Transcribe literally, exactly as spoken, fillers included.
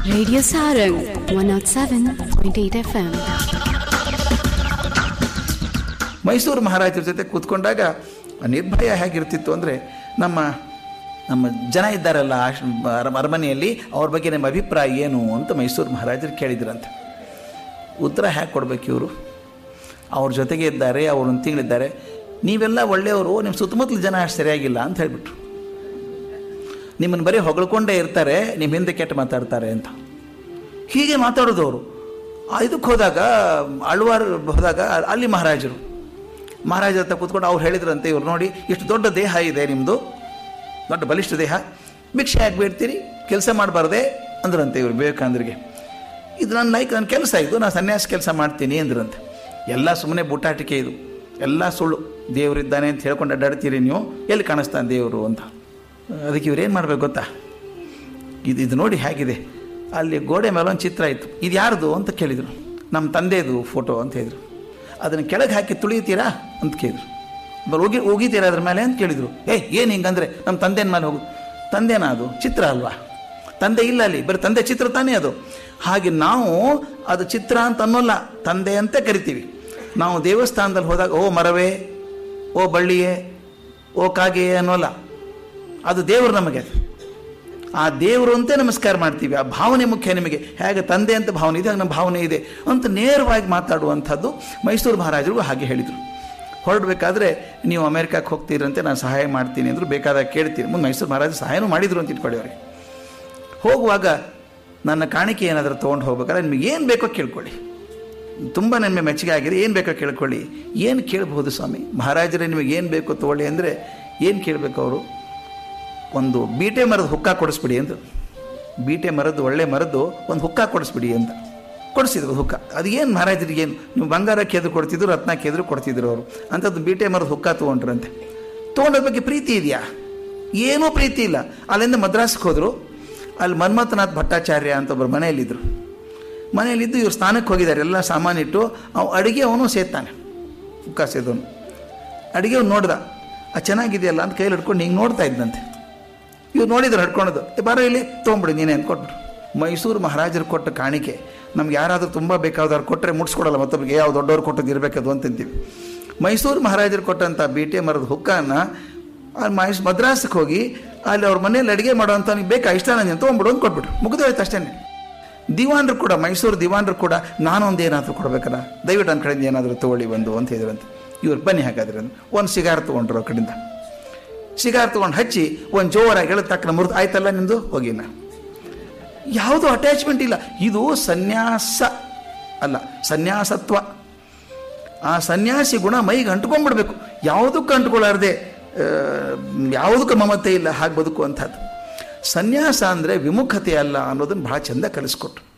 Radio Sarang one oh seven point eight F M. Mysuru ಮಹಾರಾಜರ ಜೊತೆ ಕೂತ್ಕೊಂಡಾಗ ನಿರ್ಭಯ ಹೇಗಿರ್ತಿತ್ತು ಅಂದರೆ, ನಮ್ಮ ನಮ್ಮ ಜನ ಇದ್ದಾರಲ್ಲ ಅರಮನೆಯಲ್ಲಿ, ಅವ್ರ ಬಗ್ಗೆ ನಿಮ್ಮ ಅಭಿಪ್ರಾಯ ಏನು ಅಂತ ಮೈಸೂರು ಮಹಾರಾಜರು ಕೇಳಿದ್ರಂತೆ. ಉತ್ತರ ಹೇಗೆ ಕೊಡಬೇಕು ಇವರು? ಅವ್ರ ಜೊತೆಗೆ ಇದ್ದಾರೆ, ಅವ್ರು ಒಂದು ತಿಂಗಳಿದ್ದಾರೆ, ನೀವೆಲ್ಲ ಒಳ್ಳೆಯವರು, ನಿಮ್ಮ ಸುತ್ತಮುತ್ತಲ ಜನ ಅಷ್ಟು ಸರಿಯಾಗಿಲ್ಲ ಅಂತ ಹೇಳಿಬಿಟ್ರು. ನಿಮ್ಮನ್ನು ಬರೀ ಹೊಗಳ್ಕೊಂಡೇ ಇರ್ತಾರೆ, ನಿಮ್ಮ ಹಿಂದೆ ಕೆಟ್ಟ ಮಾತಾಡ್ತಾರೆ ಅಂತ. ಹೀಗೆ ಮಾತಾಡೋದು ಅವರು. ಇದಕ್ಕೆ ಹೋದಾಗ ಅಳ್ವಾರ್ ಹೋದಾಗ ಅಲ್ಲಿ ಮಹಾರಾಜರು ಮಹಾರಾಜ ಹತ್ರ ಕೂತ್ಕೊಂಡು ಅವ್ರು ಹೇಳಿದ್ರಂತೆ, ಇವ್ರು ನೋಡಿ ಇಷ್ಟು ದೊಡ್ಡ ದೇಹ ಇದೆ ನಿಮ್ಮದು, ದೊಡ್ಡ ಬಲಿಷ್ಠ ದೇಹ, ಭಿಕ್ಷೆ ಯಾಕೆ ಬೇಡ್ತೀರಿ, ಕೆಲಸ ಮಾಡಬಾರ್ದೆ ಅಂದ್ರಂತೆ ಇವರು ವಿವೇಕಾನಂದರಿಗೆ. ಇದು ನನ್ನ ಲೈಕ್ ನನ್ನ ಕೆಲಸ, ಇದು ನಾನು ಸನ್ಯಾಸ ಕೆಲಸ ಮಾಡ್ತೀನಿ ಅಂದ್ರಂತೆ. ಎಲ್ಲ ಸುಮ್ಮನೆ ಬುಟ್ಟಾಟಿಕೆ, ಇದು ಎಲ್ಲ ಸುಳ್ಳು. ದೇವರಿದ್ದಾನೆ ಅಂತ ಹೇಳ್ಕೊಂಡು ಅಡ್ಡಾಡ್ತೀರಿ ನೀವು, ಎಲ್ಲಿ ಕಾಣಿಸ್ತಾನೆ ದೇವರು ಅಂತ. ಅದಕ್ಕೆ ಇವ್ರೇನು ಮಾಡ್ಬೇಕು ಗೊತ್ತಾ, ಇದು ಇದು ನೋಡಿ ಹೇಗಿದೆ, ಅಲ್ಲಿ ಗೋಡೆ ಮೇಲೆ ಒಂದು ಚಿತ್ರ ಇತ್ತು, ಇದು ಯಾರ್ದು ಅಂತ ಕೇಳಿದರು. ನಮ್ಮ ತಂದೆದು ಫೋಟೋ ಅಂತ ಹೇಳಿದರು. ಅದನ್ನು ಕೆಳಗೆ ಹಾಕಿ ತುಳಿತೀರಾ ಅಂತ ಕೇಳಿದ್ರು. ಬಲ್ ಹೋಗಿ ಹೋಗಿದ್ದೀರಾ ಅದ್ರ ಮೇಲೆ ಅಂತ ಕೇಳಿದರು. ಏಯ್ ಏನು ಹಿಂಗಂದರೆ ನಮ್ಮ ತಂದೆನ ಮೇಲೆ ಹೋಗು. ತಂದೆನಾ ಅದು ಚಿತ್ರ ಅಲ್ವಾ? ತಂದೆ ಇಲ್ಲ ಅಲ್ಲಿ, ಬರೀ ತಂದೆ ಚಿತ್ರ ತಾನೇ ಅದು. ಹಾಗೆ ನಾವು ಅದು ಚಿತ್ರ ಅಂತ ಅನ್ನೋಲ್ಲ, ತಂದೆ ಅಂತ ಕರಿತೀವಿ. ನಾವು ದೇವಸ್ಥಾನದಲ್ಲಿ ಹೋದಾಗ ಓ ಮರವೇ, ಓ ಬಳ್ಳಿಯೇ, ಓ ಕಾಗೆಯೇ ಅನ್ನೋಲ್ಲ, ಅದು ದೇವರು ನಮಗೆ. ಆ ದೇವರು ಅಂತ ನಮಸ್ಕಾರ ಮಾಡ್ತೀವಿ. ಆ ಭಾವನೆ ಮುಖ್ಯ ನಿಮಗೆ. ಹೇಗೆ ತಂದೆ ಅಂತ ಭಾವನೆ ಇದೆ, ಹಾಗೆ ನಮ್ಮ ಭಾವನೆ ಇದೆ ಅಂತ ನೇರವಾಗಿ ಮಾತಾಡುವಂಥದ್ದು ಮೈಸೂರು ಮಹಾರಾಜರಿಗೂ ಹಾಗೆ ಹೇಳಿದರು. ಹೊರಡಬೇಕಾದ್ರೆ ನೀವು ಅಮೆರಿಕಕ್ಕೆ ಹೋಗ್ತೀರಂತೆ, ನಾನು ಸಹಾಯ ಮಾಡ್ತೀನಿ ಅಂದರು. ಬೇಕಾದಾಗ ಕೇಳ್ತೀನಿ. ಮುಂದೆ ಮೈಸೂರು ಮಹಾರಾಜರು ಸಹಾಯನೂ ಮಾಡಿದರು ಅಂತ ಇಟ್ಕೊಳ್ಳಿ. ಅವರಿಗೆ ಹೋಗುವಾಗ ನನ್ನ ಕಾಣಿಕೆ ಏನಾದರೂ ತೊಗೊಂಡು ಹೋಗ್ಬೇಕಾದ್ರೆ ನಿಮಗೆ ಏನು ಬೇಕೋ ಕೇಳ್ಕೊಳ್ಳಿ, ತುಂಬ ನನ್ನ ಮೆಚ್ಚುಗೆ ಆಗಿದೆ, ಏನು ಬೇಕೋ ಕೇಳ್ಕೊಳ್ಳಿ. ಏನು ಕೇಳಬಹುದು ಸ್ವಾಮಿ? ಮಹಾರಾಜರೇ ನಿಮಗೆ ಏನು ಬೇಕೋ ತೊಗೊಳ್ಳಿ ಅಂದರೆ ಏನು ಕೇಳಬೇಕು ಅವರು? ಒಂದು ಬೀಟೆ ಮರದ ಹುಕ್ಕ ಕೊಡಿಸ್ಬಿಡಿ ಅಂತ. ಬೀಟೆ ಮರದ್ದು ಒಳ್ಳೆ ಮರದ್ದು ಒಂದು ಹುಕ್ಕ ಕೊಡಿಸ್ಬಿಡಿ ಅಂತ ಕೊಡಿಸಿದ್ರು. ಹುಕ್ಕ ಅದು ಏನು ಮಹಾರಾಜರಿಗೆ ಏನು, ನೀವು ಬಂಗಾರ ಕೇದ್ರು ಕೊಡ್ತಿದ್ರು, ರತ್ನ ಕೇದ್ರು ಕೊಡ್ತಿದ್ರು ಅವರು. ಅಂಥದ್ದು ಬೀಟೆ ಮರದ ಹುಕ್ಕ ತೊಗೊಂಡ್ರಂತೆ. ತೊಗೊಂಡೋದ್ರ ಬಗ್ಗೆ ಪ್ರೀತಿ ಇದೆಯಾ? ಏನೂ ಪ್ರೀತಿ ಇಲ್ಲ. ಅಲ್ಲಿಂದ ಮದ್ರಾಸ್ಗೆ ಹೋದರು. ಅಲ್ಲಿ ಮನ್ಮಥನಾಥ್ ಭಟ್ಟಾಚಾರ್ಯ ಅಂತ ಒಬ್ಬರು ಮನೆಯಲ್ಲಿದ್ದರು. ಮನೆಯಲ್ಲಿದ್ದು ಇವ್ರು ಸ್ನಾನಕ್ಕೆ ಹೋಗಿದ್ದಾರೆ, ಎಲ್ಲ ಸಾಮಾನಿಟ್ಟು. ಅವು ಅಡುಗೆ ಅವನು ಸೇತಾನೆ, ಹುಕ್ಕ ಸೇದವನು. ಅಡುಗೆ ಅವ್ನು ನೋಡ್ದ, ಅದು ಚೆನ್ನಾಗಿದೆಯಲ್ಲ ಅಂತ ಕೈಯಲ್ಲಿ ಹಿಡ್ಕೊಂಡು ಹಿಂಗೆ ನೋಡ್ತಾ ಇದ್ದಂತೆ. ಇವ್ರು ನೋಡಿದ್ರು ಹಿಡ್ಕೊಳೋದು. ಬಾರೋ ಇಲ್ಲಿ ತೊಗೊಂಬಿಡಿ ನೀನೇ ಅಂತ ಕೊಟ್ಬಿಟ್ರು. ಮೈಸೂರು ಮಹಾರಾಜರು ಕೊಟ್ಟ ಕಾಣಿಕೆ ನಮ್ಗೆ ಯಾರಾದರೂ ತುಂಬ ಬೇಕಾದವ್ರು ಕೊಟ್ಟರೆ ಮುಟ್ಸ್ಕೊಡಲ್ಲ, ಮತ್ತೊಬ್ಬರಿಗೆ ಯಾವ ದೊಡ್ಡವ್ರು ಕೊಟ್ಟದ್ದು ಇರಬೇಕದು ಅಂತಂತೀವಿ. ಮೈಸೂರು ಮಹಾರಾಜರು ಕೊಟ್ಟಂಥ ಬೀಟೆ ಮರದ ಹುಕ್ಕನ್ನು ಅಲ್ಲಿ ಮೈಸ್ ಮದ್ರಾಸಕ್ಕೆ ಹೋಗಿ ಅಲ್ಲಿ ಅವ್ರ ಮನೇಲಿ ಅಡುಗೆ ಮಾಡೋವಂಥವ್ನಿಗೆ ಬೇಕಾ, ಇಷ್ಟ ನನಗೆ ತೊಗೊಂಬಿಡು ಅಂತ ಕೊಟ್ಬಿಟ್ರು. ಮುಗಿದೋಯ್ತು ಅಷ್ಟೇ. ದಿವಾನರು ಕೂಡ, ಮೈಸೂರು ದಿವಾನರು ಕೂಡ ನಾನೊಂದು ಏನಾದರೂ ಕೊಡಬೇಕಲ್ಲ, ದಯವಿಟ್ಟು ನನ್ನ ಕಡೆಯಿಂದ ಏನಾದರೂ ತೊಗೊಳ್ಳಿ ಬಂದು ಅಂತ ಹೇಳಿದ್ರಂತೆ. ಇವ್ರು ಬನ್ನಿ ಹಾಗಾದ್ರೆ ಒಂದು ಸಿಗಾರ್ ತೊಗೊಂಡ್ರು ಅವ್ರ ಕಡೆಯಿಂದ. ಸಿಗಾರ್ ತೊಗೊಂಡು ಹಚ್ಚಿ ಒಂದು ಜೋರಾಗಿ ಹೇಳೋದು ತಕ್ಕ ಮುರಿದು, ಆಯ್ತಲ್ಲ ನಿಮ್ಮದು ಹೋಗಿನ. ಯಾವುದೂ ಅಟ್ಯಾಚ್ಮೆಂಟ್ ಇಲ್ಲ. ಇದು ಸನ್ಯಾಸ ಅಲ್ಲ, ಸನ್ಯಾಸತ್ವ. ಆ ಸನ್ಯಾಸಿ ಗುಣ ಮೈಗೆ ಅಂಟ್ಕೊಂಡ್ಬಿಡ್ಬೇಕು. ಯಾವುದಕ್ಕೂ ಅಂಟ್ಕೊಳ್ಳಾರ್ದೆ, ಯಾವುದಕ್ಕೂ ಮಮತೆ ಇಲ್ಲ, ಹಾಗೆ ಬದುಕುವಂಥದ್ದು. ಸನ್ಯಾಸ ಅಂದರೆ ವಿಮುಖತೆ ಅಲ್ಲ ಅನ್ನೋದನ್ನು ಭಾಳ ಚೆಂದ ಕಲಿಸ್ಕೊಟ್ರು.